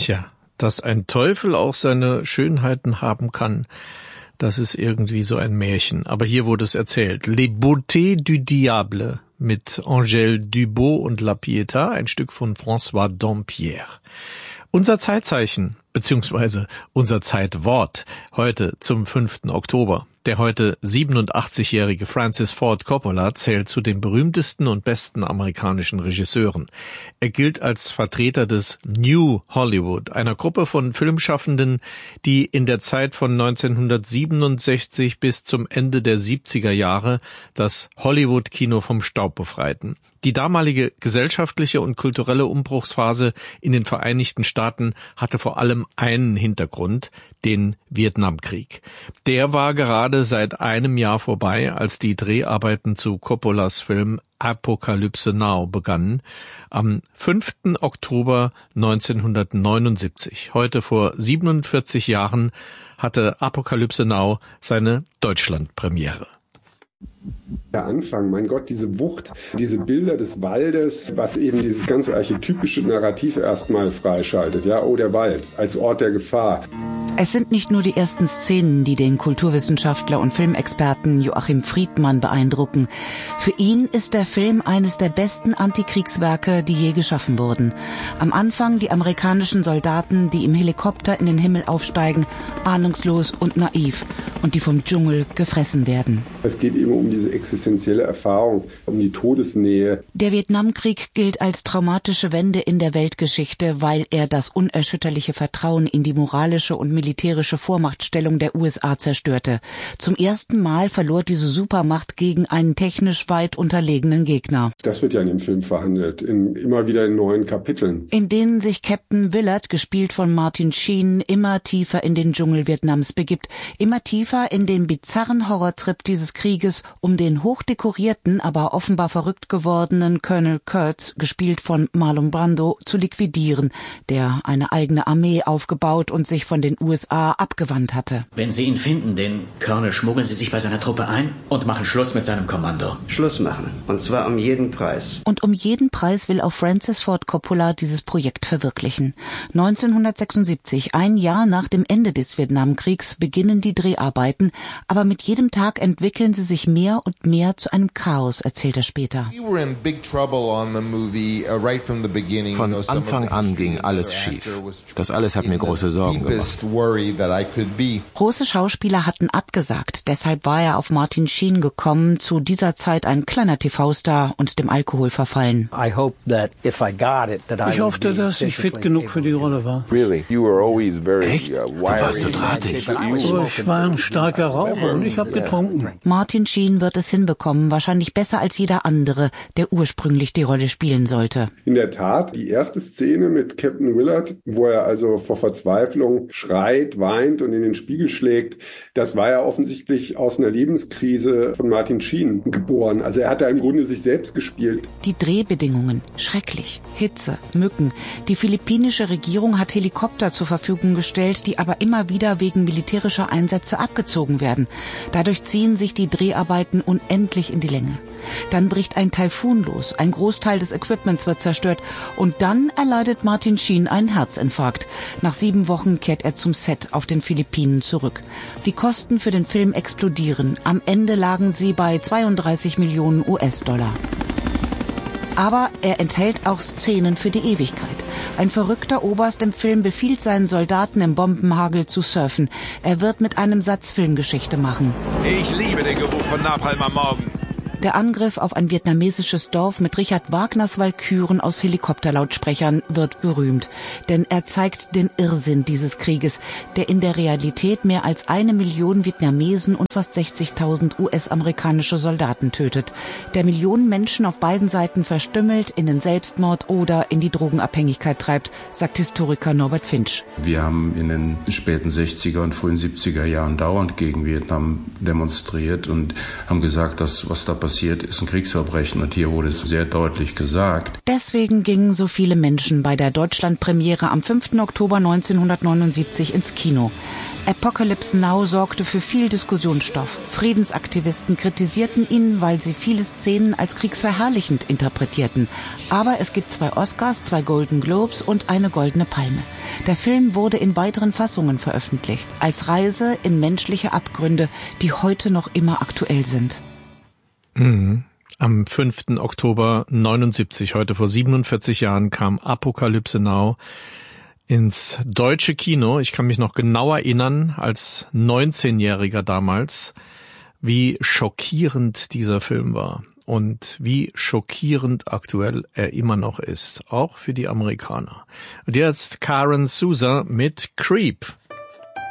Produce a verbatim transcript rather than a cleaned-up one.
Tja, dass ein Teufel auch seine Schönheiten haben kann, das ist irgendwie so ein Märchen. Aber hier wurde es erzählt. Les Beautés du Diable mit Angèle Dubos und La Pietà, ein Stück von François Dampierre. Unser Zeitzeichen, beziehungsweise unser Zeitwort, heute zum fünften Oktober. Der heute siebenundachtzigjährige Francis Ford Coppola zählt zu den berühmtesten und besten amerikanischen Regisseuren. Er gilt als Vertreter des New Hollywood, einer Gruppe von Filmschaffenden, die in der Zeit von neunzehnhundertsiebenundsechzig bis zum Ende der siebziger Jahre das Hollywood-Kino vom Staub befreiten. Die damalige gesellschaftliche und kulturelle Umbruchsphase in den Vereinigten Staaten hatte vor allem einen Hintergrund, den Vietnamkrieg. Der war gerade seit einem Jahr vorbei, als die Dreharbeiten zu Coppolas Film Apocalypse Now begannen, am fünften Oktober neunzehnhundertneunundsiebzig. Heute vor siebenundvierzig Jahren hatte Apocalypse Now seine Deutschlandpremiere. Der Anfang, mein Gott, diese Wucht, diese Bilder des Waldes, was eben dieses ganze archetypische Narrativ erstmal freischaltet. Ja, oh, der Wald als Ort der Gefahr. Es sind nicht nur die ersten Szenen, die den Kulturwissenschaftler und Filmexperten Joachim Friedmann beeindrucken. Für ihn ist der Film eines der besten Antikriegswerke, die je geschaffen wurden. Am Anfang die amerikanischen Soldaten, die im Helikopter in den Himmel aufsteigen, ahnungslos und naiv, und die vom Dschungel gefressen werden. Es geht eben um diese existenzielle Erfahrung, um die Todesnähe. Der Vietnamkrieg gilt als traumatische Wende in der Weltgeschichte, weil er das unerschütterliche Vertrauen in die moralische und militärische Vormachtstellung der U S A zerstörte. Zum ersten Mal verlor diese Supermacht gegen einen technisch weit unterlegenen Gegner. Das wird ja in dem Film verhandelt, in, immer wieder in neuen Kapiteln. In denen sich Captain Willard, gespielt von Martin Sheen, immer tiefer in den Dschungel Vietnams begibt, immer tiefer in den bizarren Horrortrip dieses Krieges, um den hochdekorierten, aber offenbar verrückt gewordenen Colonel Kurtz, gespielt von Marlon Brando, zu liquidieren, der eine eigene Armee aufgebaut und sich von den U S A abgewandt hatte. Wenn Sie ihn finden, den Colonel, schmuggeln Sie sich bei seiner Truppe ein und machen Schluss mit seinem Kommando. Schluss machen. Und zwar um jeden Preis. Und um jeden Preis will auch Francis Ford Coppola dieses Projekt verwirklichen. neunzehnhundertsechsundsiebzig, ein Jahr nach dem Ende des Vietnamkriegs, beginnen die Dreharbeiten, aber mit jedem Tag entwickeln sie sich mehr und mehr zu einem Chaos, erzählt er später. Von Anfang an ging alles schief. Das alles hat mir große Sorgen gemacht. Große Schauspieler hatten abgesagt, deshalb war er auf Martin Sheen gekommen, zu dieser Zeit ein kleiner T V-Star und dem Alkohol verfallen. Ich hoffte, dass ich fit genug für die Rolle war. Echt? Du warst so drahtig. Ich war ein starker Raucher und ich habe getrunken. Martin Sheen wird es hinbekommen, wahrscheinlich besser als jeder andere, der ursprünglich die Rolle spielen sollte. In der Tat, die erste Szene mit Captain Willard, wo er also vor Verzweiflung schreit, weint und in den Spiegel schlägt, das war ja offensichtlich aus einer Lebenskrise von Martin Sheen geboren. Also er hat da im Grunde sich selbst gespielt. Die Drehbedingungen, schrecklich. Hitze, Mücken. Die philippinische Regierung hat Helikopter zur Verfügung gestellt, die aber immer wieder wegen militärischer Einsätze abgezogen werden. Dadurch ziehen sich die Dreharbeiten unendlich in die Länge. Dann bricht ein Taifun los, ein Großteil des Equipments wird zerstört und dann erleidet Martin Sheen einen Herzinfarkt. Nach sieben Wochen kehrt er zum Set auf den Philippinen zurück. Die Kosten für den Film explodieren. Am Ende lagen sie bei zweiunddreißig Millionen U S-Dollar. Aber er enthält auch Szenen für die Ewigkeit. Ein verrückter Oberst im Film befiehlt seinen Soldaten im Bombenhagel zu surfen. Er wird mit einem Satz Filmgeschichte machen. Ich liebe den Geruch von Napalm am Morgen. Der Angriff auf ein vietnamesisches Dorf mit Richard Wagners Walküren aus Helikopterlautsprechern wird berühmt. Denn er zeigt den Irrsinn dieses Krieges, der in der Realität mehr als eine Million Vietnamesen und fast sechzigtausend U S-amerikanische Soldaten tötet. Der Millionen Menschen auf beiden Seiten verstümmelt, in den Selbstmord oder in die Drogenabhängigkeit treibt, sagt Historiker Norbert Finch. Wir haben in den späten sechziger und frühen siebziger Jahren dauernd gegen Vietnam demonstriert und haben gesagt, dass was da passiert, passiert ist ein Kriegsverbrechen und hier wurde es sehr deutlich gesagt. Deswegen gingen so viele Menschen bei der Deutschlandpremiere am fünften Oktober neunzehnhundertneunundsiebzig ins Kino. Apocalypse Now sorgte für viel Diskussionsstoff. Friedensaktivisten kritisierten ihn, weil sie viele Szenen als kriegsverherrlichend interpretierten. Aber es gibt zwei Oscars, zwei Golden Globes und eine Goldene Palme. Der Film wurde in weiteren Fassungen veröffentlicht, als Reise in menschliche Abgründe, die heute noch immer aktuell sind. Mhm. Am fünften Oktober neunundsiebzig, heute vor siebenundvierzig Jahren, kam Apocalypse Now ins deutsche Kino. Ich kann mich noch genau erinnern, als neunzehnjähriger damals, wie schockierend dieser Film war und wie schockierend aktuell er immer noch ist, auch für die Amerikaner. Und jetzt Karen Souza mit Creep.